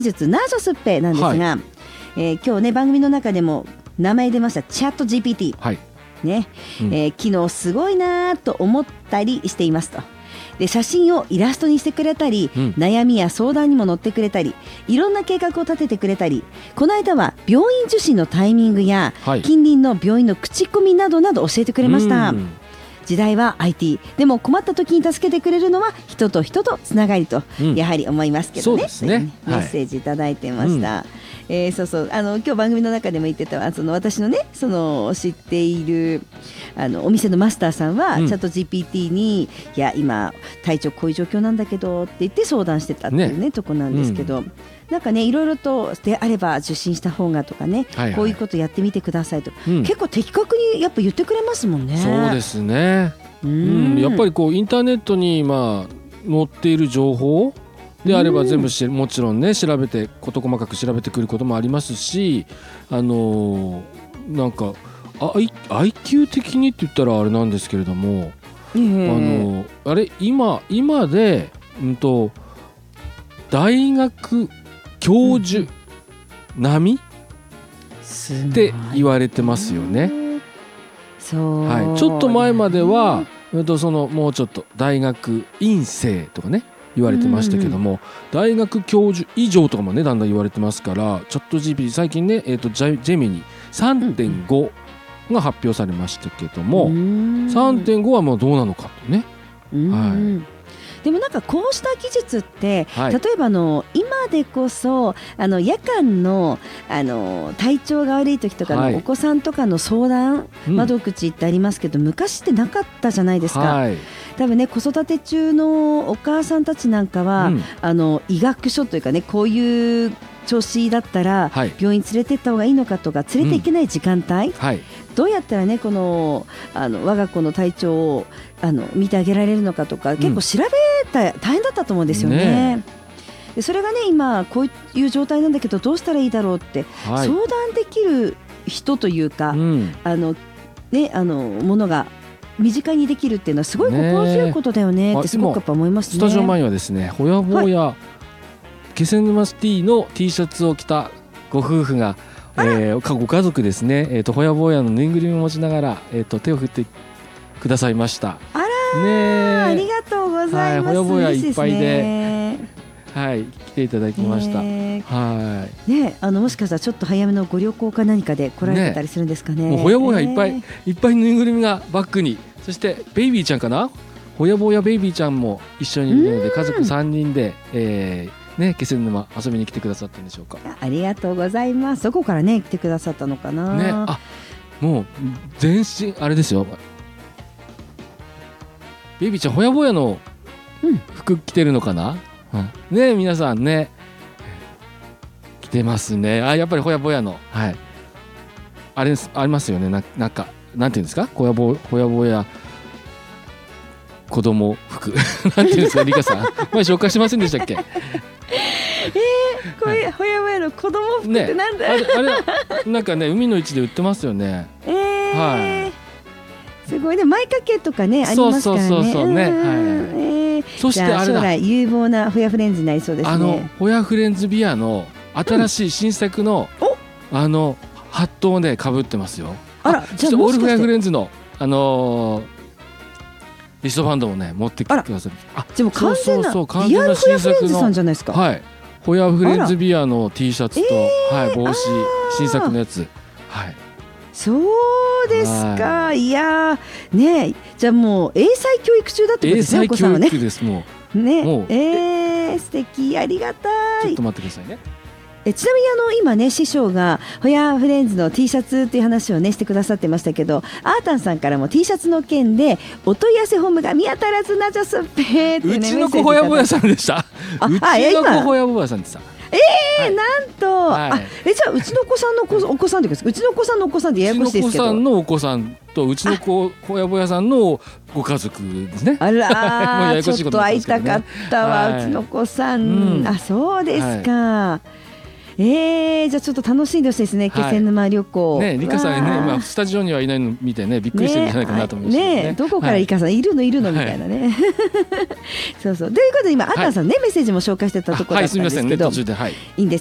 術ナジョスッペなんですが、 はい、 今日ね番組の中でも名前出ましたチャット GPT、 はいね、昨日すごいなと思ったりしていますと。で写真をイラストにしてくれたり、悩みや相談にも乗ってくれたり、いろんな計画を立ててくれたり、この間は病院受診のタイミングや、近隣の病院の口コミなどなど教えてくれました。時代は IT でも困った時に助けてくれるのは人と人とつながりと、やはり思いますけどね。 そうですね、 メッセージいただいてました。そうそう、今日番組の中でも言ってた私のね知っているお店のマスターさんは、チャット GPT にいや今体調こういう状況なんだけどって言って相談してたっていうねとこなんですけど、なんかねいろいろとであれば受診した方がとかね、こういうことやってみてくださいと、結構的確にやっぱ言ってくれますもんね。 そうですね、やっぱりこうインターネットに載っている情報であれば全部もちろんね調べて事細かく調べてくることもありますし、なんかIQ 的にって言ったらあれなんですけれども、あれ今で、大学教授並みって言われてますよね。はい、ちょっと前までは、もうちょっと大学院生とかね言われてましたけども、大学教授以上とかもねだんだん言われてますから、チャット GPT 最近ね、ジェミニ 3.5 が発表されましたけども、3.5 はもうどうなのかとね。 でもなんかこうした技術って、例えば今でこそ夜間の体調が悪い時とかのお子さんとかの相談窓口ってありますけど、昔ってなかったじゃないですか。多分ね子育て中のお母さんたちなんかは、医学書というかね、こういう調子だったら病院連れてった方がいいのかとか、連れて行けない時間帯、どうやったらねこの我が子の体調を見てあげられるのかとか、結構調べた大変だったと思うんですよね。でそれがね今こういう状態なんだけどどうしたらいいだろうって、相談できる人というか、ものが身近にできるっていうのはすごい心強いことだよねってすごくやっぱ思いますね。 スタジオ前にはですね、ほやぼや、気仙沼シティの T シャツを着たご夫婦が、ご家族ですね、ほやぼやのぬいぐるみを持ちながら、手を振ってくださいました。 ありがとうございます。 ほやぼやいっぱいで、来ていただきました。 もしかしたらちょっと早めのご旅行か何かで来られてたりするんですかね。 もうほやぼやいっぱいぬいぐるみがバッグに、そしてベイビーちゃんかな、ほやぼやベイビーちゃんも一緒にいるので、家族3人で、気仙沼遊びに来てくださったんでしょうか。 ありがとうございます。どこからね来てくださったのかな。 もう全身あれですよ、ベイビーちゃんほやぼやの服着てるのかな、ね、皆さんね着てますね。やっぱりほやぼやの、あれありますよね。なんかなんていうんですか、ほやぼや子供服なんていうんですか、リカさん前紹介しませんでしたっけ。 これほやぼやの子供服ってなんだ、 あれなんかね海の市で売ってますよね。 すごいね、前掛けとかねありますからね。そしてあれだ、将来有望なホヤフレンズになりそうですね。 ホヤフレンズビアの新しい新作の、ハットをね被ってますよ。じゃあオールホヤフレンズのリストバンドもね持ってきてくださる。 でも完全なリアルホヤフレンズさんじゃないですか。 ホヤフレンズビアの T シャツと、帽子、新作のやつ。 そうですか。いやね、じゃあもう英才教育中だってことですね。 英才教育ですもうね。素敵、ありがたい。 ちょっと待ってくださいね。 ちなみに今ね師匠がホヤフレンズの T シャツっていう話をねしてくださってましたけど、アータンさんからも T シャツの件でお問い合わせフォームが見当たらずナジョスッペってね、 うちの子ホヤボヤさんでした。うちの子ホヤボヤさんでした。 なんと、じゃあうちの子さんのお子さんってうちの子さんのお子さんでややこしいですけど、 うちの子さんのお子さんとうちの子ホヤボヤさんのご家族ですね。 あらちょっと会いたかったわ、うちの子さん。そうですか。 じゃあちょっと楽しんでほしいですね、気仙沼旅行。 ね、リカさんね、今スタジオにはいないの見てね、びっくりしてるんじゃないかなと思いますね。 どこからリカさんいるのみたいなね。そうそう。ということで今アンナさんね、メッセージも紹介してたところだったんですけど、いいんです。